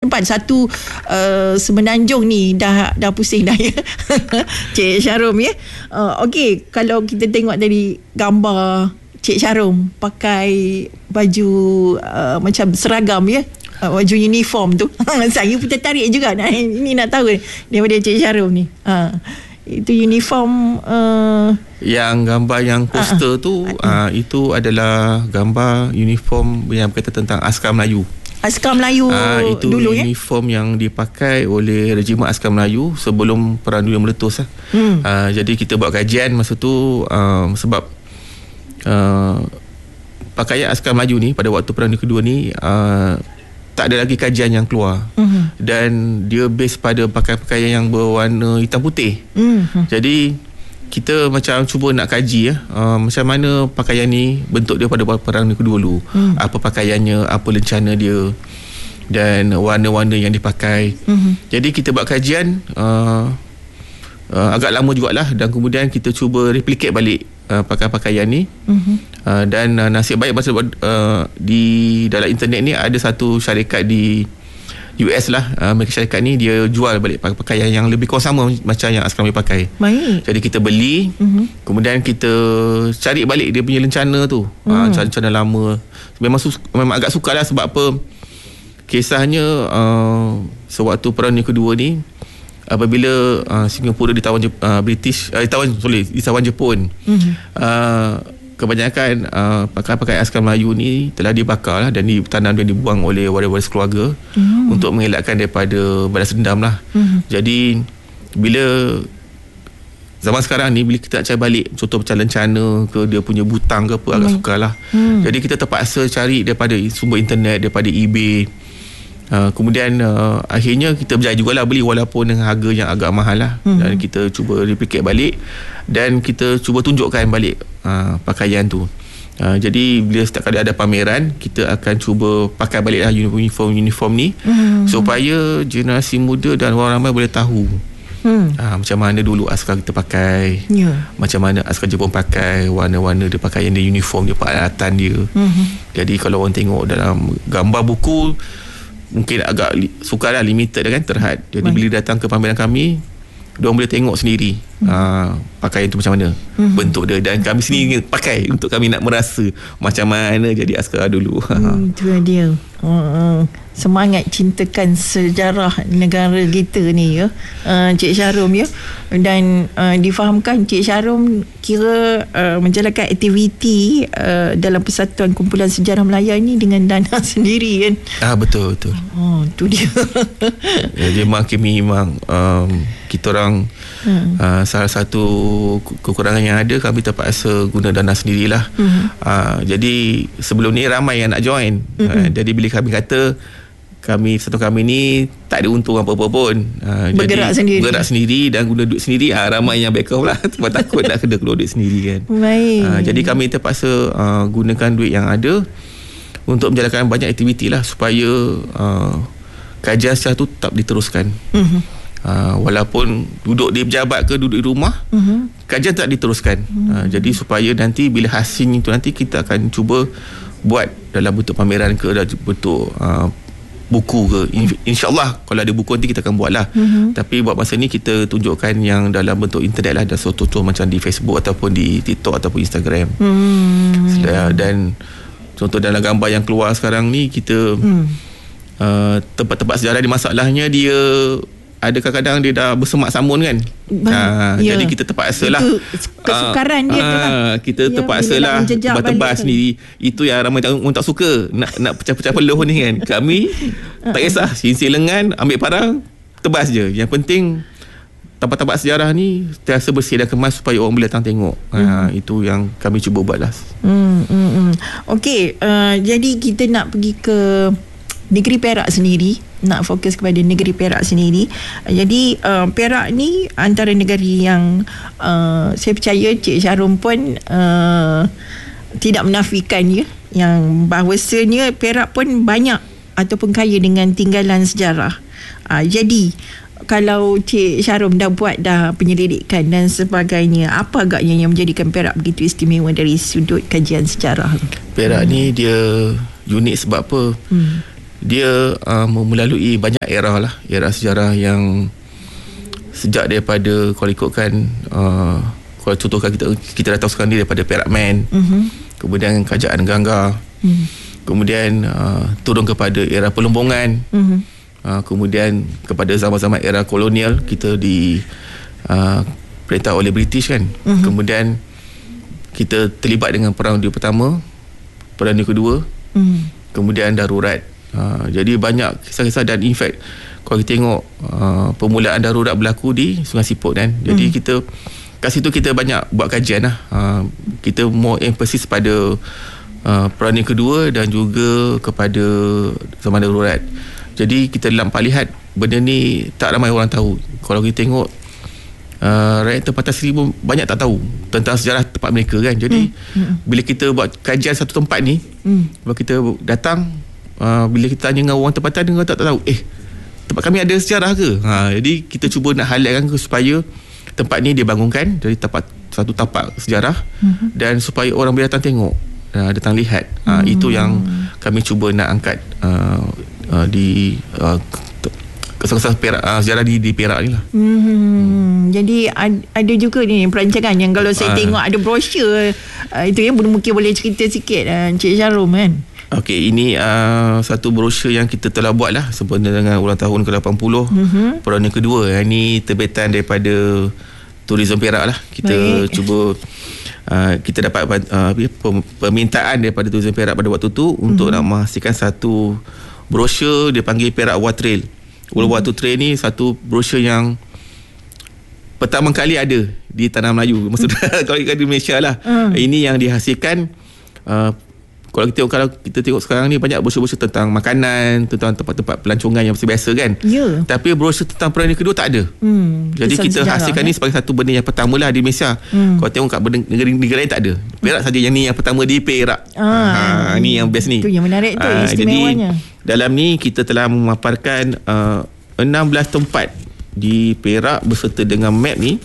tempat. Satu Semenanjung ni dah pusing dah ya. Cik Sharom ya. Okey, kalau kita tengok dari gambar Cik Sharom pakai baju macam seragam ya, baju uniform tu. Saya pun tertarik juga ini nak tahu daripada Cik Sharom ni. Itu uniform yang gambar yang poster tu itu adalah gambar uniform yang berkaitan tentang Askar Melayu. Askar Melayu itu dulu uniform yang dipakai oleh regimen Askar Melayu sebelum Perang Dunia meletus jadi kita buat kajian masa tu sebab pakaian Askar Melayu ni pada waktu Perang Dunia Kedua ni tak ada lagi kajian yang keluar dan dia base pada pakaian yang berwarna hitam putih. Jadi kita macam cuba nak kaji macam mana pakaian ni bentuk dia pada Perang Dunia Kedua dulu. Apa pakaiannya, apa lencana dia dan warna-warna yang dipakai. Jadi kita buat kajian agak lama jugalah dan kemudian kita cuba replicate balik pakaian ni. Dan nasib baik masa di dalam internet ni ada satu syarikat di US lah, mereka syarikat ni dia jual balik pakaian yang lebih kurang sama macam yang Askar Melayu pakai. Baik. Jadi kita beli, kemudian kita cari balik dia punya lencana tu, lencana lama. Memang agak sukar lah sebab apa, kisahnya sewaktu Perang Dunia Kedua ni apabila Singapura ditawan ditawan Jepun, kebanyakan pakaian Askar Melayu ni telah dibakar lah dan ditanam dan dibuang oleh waris-waris keluarga untuk mengelakkan daripada balas dendam lah. Jadi bila zaman sekarang ni, bila kita nak cari balik contoh macam lencana ke dia punya butang ke apa, agak sukar lah. Jadi kita terpaksa cari daripada sumber internet, daripada eBay. Kemudian akhirnya kita berjaya jugalah beli walaupun dengan harga yang agak mahal lah. Dan kita cuba replicate balik dan kita cuba tunjukkan balik pakaian tu. Jadi bila setiap kali ada pameran, kita akan cuba pakai balik lah uniform ni supaya generasi muda dan orang ramai boleh tahu macam mana dulu askar kita pakai, macam mana askar Jepun pakai, warna-warna dia pakaian dia, uniform dia, peralatan dia. Jadi kalau orang tengok dalam gambar buku mungkin agak sukar lah, limited kan, terhad. Jadi bila datang ke pameran kami, diorang boleh tengok sendiri pakaian tu macam mana bentuk dia, dan kami sendiri pakai untuk kami nak merasa macam mana jadi askar dulu. Itu dia semangat cintakan sejarah negara kita ni ya, Cik Sharom ya. Dan difahamkan Cik Sharom kira menjalankan aktiviti dalam Persatuan Kumpulan Sejarah Melayu ni dengan dana sendiri kan. Betul. Tu dia. Jadi memang kita orang salah satu kekurangan yang ada, kami terpaksa guna dana sendirilah. Jadi sebelum ni ramai yang nak join. Jadi bila kami kata Persatuan kami ni tak ada untung apa-apa pun, bergerak sendiri dan guna duit sendiri, ramai yang back off lah sebab takut nak kena keluar duit sendiri kan. Jadi kami terpaksa gunakan duit yang ada untuk menjalankan banyak aktiviti lah supaya kajian secara tu tetap diteruskan. Walaupun duduk di pejabat ke duduk di rumah, kajian tak diteruskan. Jadi supaya nanti bila hasil itu nanti kita akan cuba buat dalam bentuk pameran ke dalam bentuk buku ke. InsyaAllah kalau ada buku nanti kita akan buat lah. Tapi buat masa ni kita tunjukkan yang dalam bentuk internet lah, dan contoh macam di Facebook ataupun di TikTok ataupun Instagram. Dan contoh dalam gambar yang keluar sekarang ni, kita tempat-tempat sejarah ni, masalahnya dia ada kadang-kadang dia dah bersemak samun kan. Jadi kita terpaksa lah, kesukaran dia tu lah. Kita terpaksa lah tebas-tebas sendiri. Itu yang ramai orang tak suka, nak pecah-pecah peluh ni kan. Kami tak kisah, sinsir lengan, ambil parang, tebas je. Yang penting tempat-tempat sejarah ni terasa bersih dan kemas supaya orang boleh datang tengok. Itu yang kami cuba buat lah. Okey, jadi kita nak pergi ke negeri Perak sendiri, nak fokus kepada negeri Perak sendiri. Jadi Perak ni antara negeri yang saya percaya Cik Sharom pun tidak menafikan ya, yang bahawasanya Perak pun banyak ataupun kaya dengan tinggalan sejarah. Jadi kalau Cik Sharom dah buat penyelidikan dan sebagainya, apa agaknya yang menjadikan Perak begitu istimewa dari sudut kajian sejarah? Perak ni dia unik sebab apa? dia melalui banyak era lah, era sejarah yang sejak daripada kalau ikutkan kalau contohkan kita dah tahu sekarang ni daripada Perak Man, kemudian Kerajaan Ganggar, kemudian turun kepada era perlombongan, kemudian kepada zaman-zaman era kolonial kita di perintah oleh British kan. Kemudian kita terlibat dengan Perang Dunia Pertama, Perang Dunia Kedua, kemudian darurat. Jadi banyak kisah-kisah, dan in fact kalau kita tengok permulaan darurat berlaku di Sungai Siput kan. Jadi kita kat situ kita banyak buat kajian lah. Kita more emphasis pada Perang Dunia Kedua dan juga kepada zaman darurat. Jadi kita nampak lihat benda ni tak ramai orang tahu. Kalau kita tengok rakyat tempatan sendiri pun banyak tak tahu tentang sejarah tempat mereka kan. Jadi bila kita buat kajian satu tempat ni, bila kita datang, bila kita tanya dengan orang tempatan, dia tak tahu tempat kami ada sejarah ke. Jadi kita cuba nak highlightkan supaya tempat ni dibangunkan jadi satu tapak sejarah, dan supaya orang boleh datang tengok, datang lihat. Itu yang kami cuba nak angkat di kesah-kesah Perak, sejarah di Perak ni lah. Jadi ada juga ni perancangan yang kalau saya tengok ada brosur itu yang mungkin boleh cerita sikit Encik Sharom kan. Okey, ini satu brosur yang kita telah buat lah sempena dengan ulang tahun ke-80 Perang Dunia Kedua. Ini terbitan daripada Tourism Perak lah. Kita cuba kita dapat permintaan daripada Tourism Perak pada waktu tu untuk nak menghasilkan satu brosur dia panggil Perak War Trail. War Trail ni satu brosur yang pertama kali ada di tanah Melayu. Maksudnya kalau di Malaysia lah. Ini yang dihasilkan. Kalau kita tengok sekarang ni banyak brosur-brosur tentang makanan, tentang tempat-tempat pelancongan yang biasa kan. Tapi brosur tentang Perang Dunia Kedua tak ada. Jadi kita hasilkan ni sebagai satu benda yang pertama lah di Malaysia. Kalau tengok kat negara lain tak ada. Perak saja yang ni yang pertama di Perak. Ni yang best ni. Itu yang menarik tu, istimewanya. Jadi dalam ni kita telah memaparkan 16 tempat di Perak beserta dengan map ni.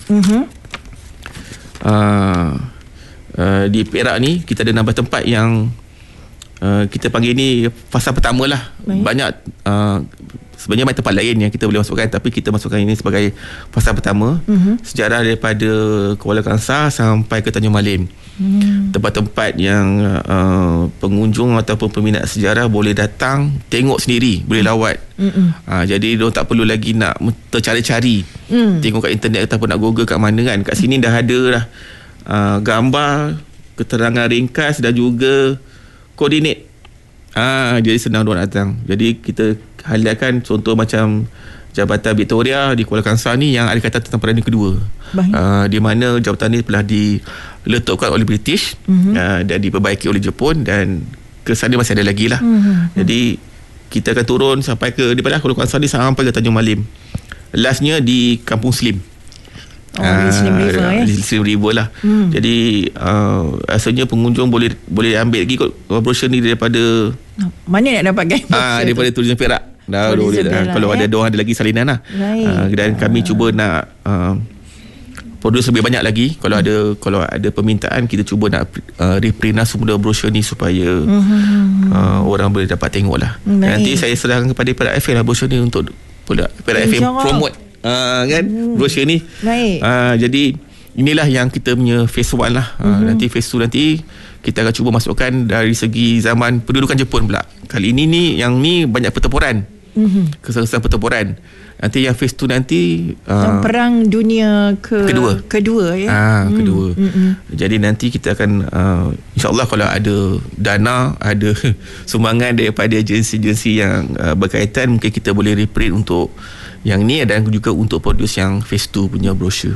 Di Perak ni kita ada 16 tempat yang kita panggil ni fasa pertama lah. Banyak sebenarnya banyak tempat lain yang kita boleh masukkan, tapi kita masukkan ini sebagai fasa pertama. Sejarah daripada Kuala Kangsar sampai ke Tanjung Malim. Tempat-tempat yang pengunjung ataupun peminat sejarah boleh datang tengok sendiri, boleh lawat. Jadi diorang tak perlu lagi nak tercari-cari tengok kat internet ataupun nak google kat mana kan. Kat sini dah ada dah gambar, keterangan ringkas dan juga koordinat. Jadi senang diorang datang. Jadi kita highlightkan contoh macam Jabatan Victoria di Kuala Kangsar ni yang ada kata tentang Perang Dunia Kedua. Di mana jabatan ni telah diletakkan oleh British dan diperbaiki oleh Jepun, dan ke sana masih ada lagi lah. Jadi kita akan turun sampai ke daripada Kuala Kangsar ni sampai ke Tanjung Malim. Lastnya di Kampung Slim. Slim River Slim River lah. Jadi asalnya pengunjung boleh ambil lagi kot brosur ni daripada mana nak dapatkan brosur daripada Tourism Perak. Kalau ada diorang ada lagi salinan lah. Dan kami cuba nak produce lebih banyak lagi. Kalau ada permintaan, kita cuba nak reprint lah semua brosur ni supaya orang boleh dapat tengok lah. Nanti saya serahkan kepada Perak FM lah brosur ni untuk Perak FM promote kan brosur ni. Jadi inilah yang kita punya phase 1 lah. Nanti phase 2 nanti kita akan cuba masukkan dari segi zaman pendudukan Jepun pula. Kali ini ni yang ni banyak pertempuran, kesan-kesan pertempuran. Nanti yang phase 2 nanti Perang Dunia Kedua ya. Kedua. Jadi nanti kita akan insyaAllah kalau ada dana, ada sumbangan daripada agensi-agensi yang berkaitan, mungkin kita boleh reprint untuk yang ni dan juga untuk produce yang phase 2 punya brosur.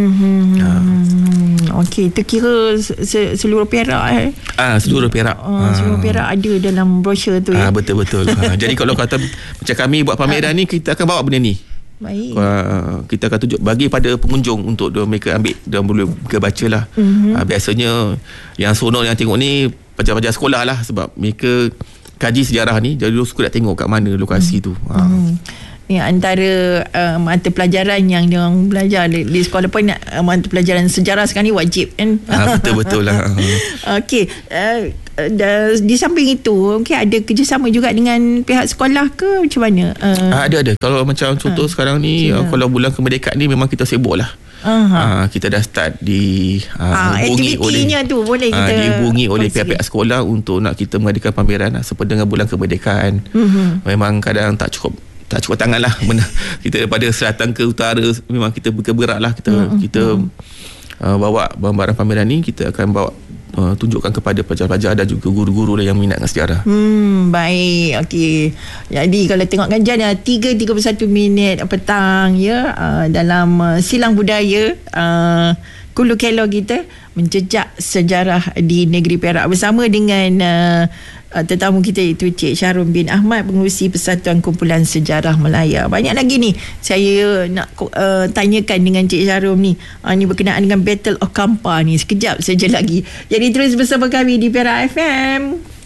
Okey, terkira seluruh Perak seluruh Perak. Seluruh Perak ada dalam brosur tu ya. Betul-betul. Jadi kalau kata macam kami buat pameran ni, kita akan bawa benda ni. Baik. Kita akan tunjuk bagi pada pengunjung untuk mereka ambil dan boleh baca lah. Biasanya yang seronok yang tengok ni pelajar-pelajar sekolah lah, sebab mereka kaji sejarah ni, jadi suka nak tengok kat mana lokasi tu. Ni antara mata pelajaran yang diorang belajar di sekolah pun, mata pelajaran sejarah sekarang ni wajib kan. Betul-betul lah. Okey, di samping itu mungkin ada kerjasama juga dengan pihak sekolah ke macam mana? Ada. Kalau macam contoh sekarang ni, kalau bulan kemerdekaan ni memang kita sibuk lah. Kita dah start dihubungi oleh tu boleh kita dihubungi oleh pihak-pihak sekolah untuk nak kita mengadakan pameran seperti dengan bulan kemerdekaan. Memang kadang tak cukup tangan lah. Kita daripada selatan ke utara memang kita bergerak lah. Kita bawa barang pameran ni, kita akan bawa tunjukkan kepada pelajar-pelajar dan juga guru-guru yang minat dengan sejarah. Baik, okey. Jadi kalau tengokkan jam 3:31 petang ya, dalam Silang Budaya Kulu Kelo kita menjejak sejarah di negeri Perak bersama dengan tetamu kita iaitu Cik Syahrul bin Ahmad, pengerusi Persatuan Kumpulan Sejarah Melaya. Banyak lagi ni saya nak tanyakan dengan Cik Syahrul ni. Ni berkenaan dengan Battle of Kampa ni sekejap saja lagi. Jadi terus bersama kami di Perak FM.